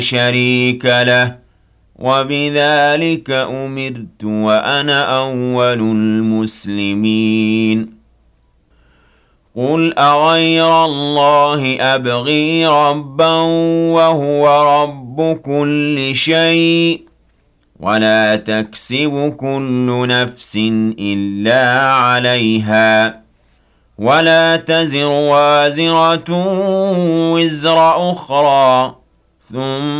شريك له وبذلك أمرت وأنا أول المسلمين قل أغير الله أبغي ربا وهو رب كل شيء ولا تكسب كل نفس إلا عليها ولا تزر وازرة وزر أخرى ثم